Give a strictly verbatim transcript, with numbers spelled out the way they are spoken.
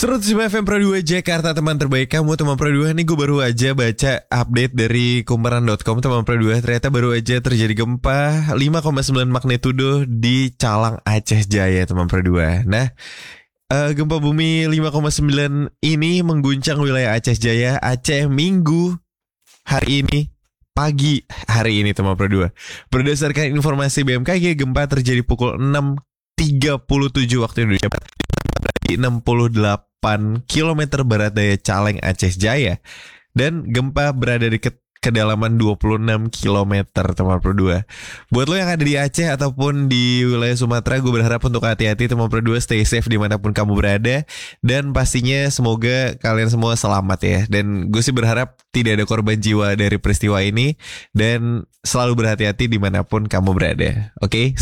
seratus lima F M Pro dua Jakarta, teman terbaik kamu, teman Pro dua. Nih gue baru aja baca update dari kumparan dot com, teman Pro dua. Ternyata baru aja terjadi gempa lima koma sembilan magnitudo di Calang, Aceh Jaya, teman Pro dua. Nah, uh, gempa bumi lima koma sembilan ini mengguncang wilayah Aceh Jaya, Aceh Minggu hari ini, pagi hari ini, teman Pro dua. Berdasarkan informasi B M K G, gempa terjadi pukul enam tiga puluh tujuh waktu Indonesia Barat, di enam puluh delapan kilometer barat daya Caleng, Aceh Jaya, dan gempa berada di ke- kedalaman dua puluh enam kilometer, teman Pro dua. Buat lo yang ada di Aceh ataupun di wilayah Sumatera, gue berharap untuk hati-hati, teman Pro dua, stay safe dimanapun kamu berada, dan pastinya semoga kalian semua selamat ya. Dan gue sih berharap tidak ada korban jiwa dari peristiwa ini, dan selalu berhati-hati dimanapun kamu berada. Oke? Okay?